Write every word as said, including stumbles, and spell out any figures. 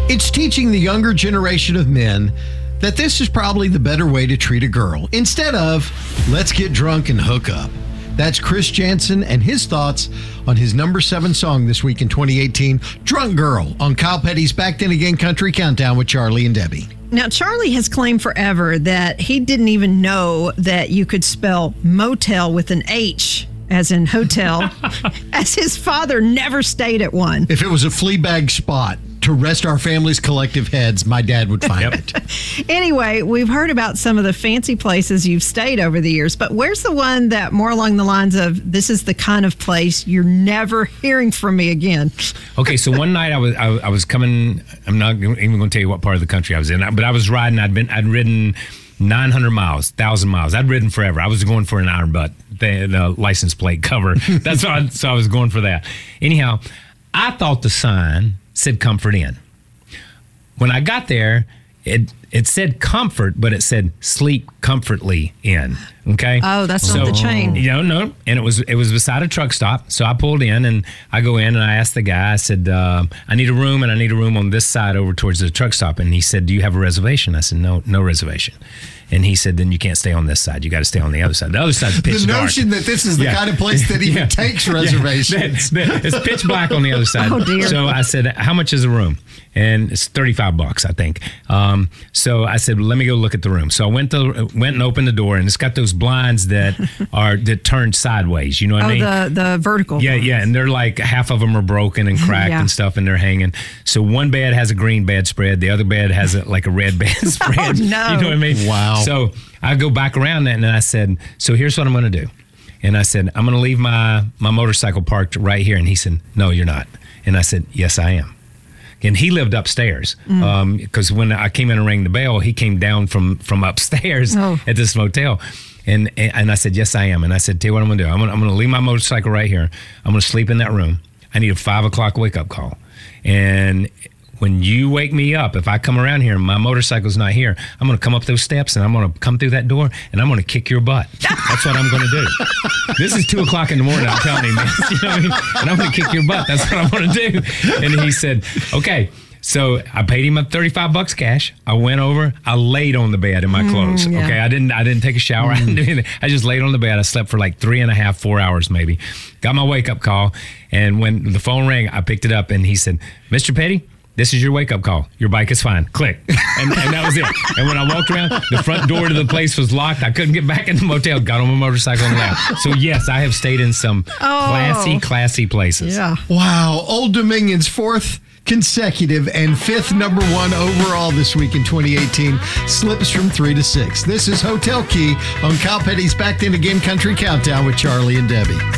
It's teaching the younger generation of men that this is probably the better way to treat a girl instead of let's get drunk and hook up. That's Chris Jansen and his thoughts on his number seven song this week in twenty eighteen, Drunk Girl, on Kyle Petty's Back Then Again Country Countdown with Charlie and Debbie. Now, Charlie has claimed forever that he didn't even know that you could spell motel with an H, as in hotel, as his father never stayed at one. If it was a flea bag spot to rest our family's collective heads, my dad would find Yep. it. Anyway, we've heard about some of the fancy places you've stayed over the years, but where's the one that more along the lines of, this is the kind of place you're never hearing from me again? Okay, so one night I was I, I was coming. I'm not even going to tell you what part of the country I was in, but I was riding. I'd been I'd ridden nine hundred miles, one thousand miles. I'd ridden forever. I was going for an iron butt, the, the license plate cover. That's why. I, so I was going for that. Anyhow, I thought the sign said Comfort Inn. When I got there, it it said comfort, but it said sleep comfortably in. Okay. Oh, that's so, not the chain. You know, no, and it was it was beside a truck stop. So I pulled in and I go in and I asked the guy. I said, uh, I need a room and I need a room on this side over towards the truck stop. And he said, do you have a reservation? I said, no, no reservation. And he said, then you can't stay on this side. You got to stay on the other side. The other side's pitch The dark. notion that this is the Yeah. kind of place that even Yeah. takes Yeah. reservations. Yeah. It's pitch black on the other side. Oh, dear. So I said, how much is a room? And it's thirty-five bucks, I think. Um, so I said, let me go look at the room. So I went to went and opened the door, and it's got those blinds that are that turn sideways. You know what Oh, I mean? the, the vertical. Yeah, ones. yeah, and they're like half of them are broken and cracked Yeah. and stuff, and they're hanging. So one bed has a green bedspread, the other bed has a, like a red bedspread. Oh, no. You know what I mean? Wow. So I go back around that, and I said, so here's what I'm going to do. And I said, I'm going to leave my my motorcycle parked right here. And he said, no, you're not. And I said, yes, I am. And he lived upstairs because um, when I came in and rang the bell, he came down from from upstairs Oh. at this motel. And, and and I said, yes, I am. And I said, tell you what I'm going to do. I'm going I'm to leave my motorcycle right here. I'm going to sleep in that room. I need a five o'clock wake up call. And when you wake me up, if I come around here and my motorcycle's not here, I'm going to come up those steps and I'm going to come through that door and I'm going to kick your butt. That's what I'm going to do. This is two o'clock in the morning. I'm telling him this. You know what I mean? And I'm going to kick your butt. That's what I'm going to do. And he said, okay. So I paid him up thirty-five bucks cash. I went over. I laid on the bed in my clothes. yeah. Okay. I didn't. I didn't take a shower. I didn't do anything. I just laid on the bed. I slept for like three and a half, four hours maybe. Got my wake up call, and when the phone rang, I picked it up, and he said, "Mister Petty, this is your wake-up call. Your bike is fine. Click." And, and that was it. And when I walked around, the front door to the place was locked. I couldn't get back in the motel. Got on my motorcycle and left. So, yes, I have stayed in some classy, classy places. Yeah. Wow. Old Dominion's fourth consecutive and fifth number one overall this week in twenty eighteen slips from three to six. This is Hotel Key on Kyle Petty's Back Then Again Country Countdown with Charlie and Debbie.